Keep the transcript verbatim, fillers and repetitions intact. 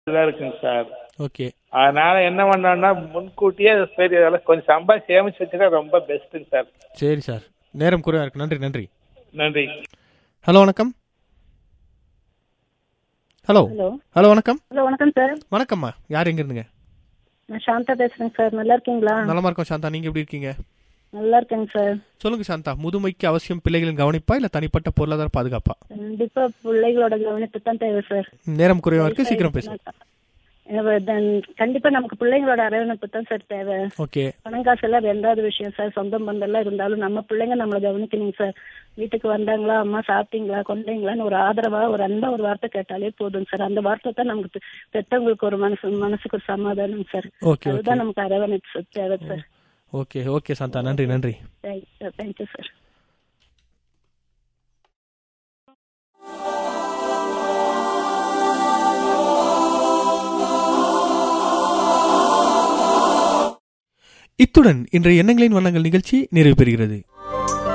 இருக்குங்க sir. Okay. அதனால என்ன பண்ணோம்னா முன்கூட்டியே சரி அதெல்லாம் கொஞ்சம் சம்பாதி சேமிச்சு வச்சுட்டா ரொம்ப பெஸ்ட்டுங்க சார். சரி சார், நேரம் குறைவா இருக்கு. நன்றி நன்றி நன்றி. ஹலோ வணக்கம். ஹலோ ஹலோ ஹலோ வணக்கம். ஹலோ வணக்கம் சார். வணக்கம்மா, யார் எங்க இருந்துங்க? நான் சாந்தா பேசுறேங்க சார். நல்லா இருக்கீங்களா? நலமா இருக்கோம் சாந்தா, நீங்க எப்படி இருக்கீங்க? நல்லா இருக்கேங்க சார். சொல்லுங்க சாந்தா, முதுமைக்கு அவசியம் பிள்ளைகளின் கவனிப்பா இல்ல தனிப்பட்ட பொருளாதார பாதுகாப்பா? கண்டிப்பா பிள்ளைகளோட கவனிப்பு தான் தேவை சார். நேரம் குறைவா இருக்கு, சீக்கிரம் பேசுங்க. கண்டிப்பா நமக்கு பிள்ளைங்களோட அரவணைப்பு தான் சார் தேவை. ஓகே. பணம் காசு எல்லாம் ரெண்டாவது விஷயம் சார். சொந்தம் பந்தம் எல்லாம் இருந்தாலும் நம்ம பிள்ளைங்க நம்மளை கவனிக்கணும் சார். வீட்டுக்கு வந்தாங்களா, அம்மா சாப்பிட்டீங்களா, கொண்டீங்களான்னு ஒரு ஆதரவா ஒரு அன்பா ஒரு வார்த்தை கேட்டாலே போதும் சார். அந்த வார்த்தை தான் நமக்கு பெற்றவங்களுக்கு ஒரு மனசு மனசுக்கு ஒரு சமாதானம் சார். அதுதான் நமக்கு அரவணைப்பு தேவை சார். ஓகே ஓகே சாந்தா, நன்றி நன்றி. Thank you sir. இத்துடன் இன்றைய எண்ணங்களின் வண்ணங்கள் நிகழ்ச்சி நிறைவு பெறுகிறது.